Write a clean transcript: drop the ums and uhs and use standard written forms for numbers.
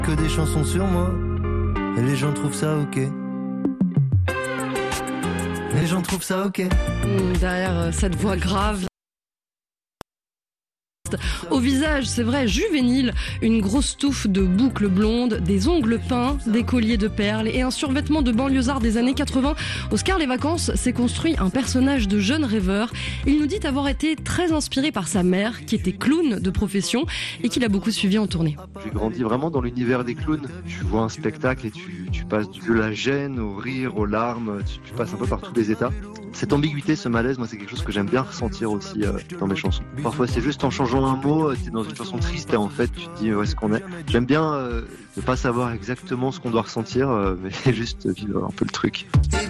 Que des chansons sur moi, et les gens trouvent ça ok. Les gens trouvent ça ok. Derrière cette voix grave, au visage, c'est vrai, juvénile, une grosse touffe de boucles blondes, des ongles peints, des colliers de perles et un survêtement de banlieusard des années 80. Oscar Les Vacances s'est construit un personnage de jeune rêveur. Il nous dit avoir été très inspiré par sa mère, qui était clown de profession et qu'il a beaucoup suivi en tournée. J'ai grandi vraiment dans l'univers des clowns. Tu vois un spectacle et tu passes de la gêne au rire, aux larmes, tu passes un peu par tous les états. Cette ambiguïté, ce malaise, moi c'est quelque chose que j'aime bien ressentir aussi dans mes chansons. Parfois c'est juste en changeant un mot, t'es dans une chanson triste et en fait tu te dis où est-ce qu'on est. J'aime bien ne pas savoir exactement ce qu'on doit ressentir, mais juste vivre un peu le truc.